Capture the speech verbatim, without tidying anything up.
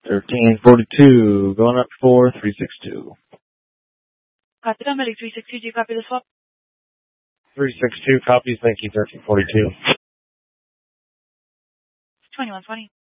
thirteen forty-two, going up for three sixty-two. Copy that, medic three sixty, do you copy the swap? three sixty-two copies, thank you, thirteen forty-two. twenty-one twenty.